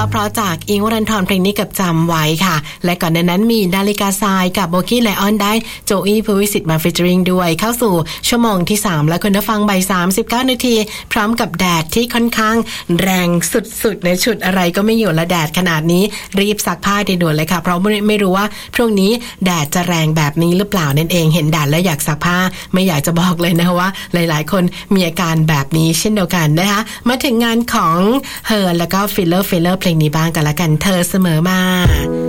เพราะจากอิงค์ วรันธรเพลงนี้กับจำไว้ค่ะและก่อนหน้านั้นมีนาฬิกาทรายกับโบกี้ไลออนได้โจอี้ภูวิสิทธิ์มาฟีเจอริงด้วยเข้าสู่ชั่วโมงที่3และคุณผู้ฟังบ่าย 39 นาทีพร้อมกับแดดที่ค่อนข้างแรงสุดๆในชุดอะไรก็ไม่อยู่ละแดดขนาดนี้รีบซักผ้าด่วนเลยค่ะเพราะไม่รู้ว่าพรุ่งนี้แดดจะแรงแบบนี้หรือเปล่านั่นเองเห็นแดดแล้วอยากซักผ้าไม่อยากจะบอกเลยนะว่าหลายๆคนมีอาการแบบนี้เช่นเดียวกันนะคะมาถึงงานของเฮิร์นแล้วก็ฟิลเลอร์เพลงนี้บ้างกันละกันเธอเสมอมา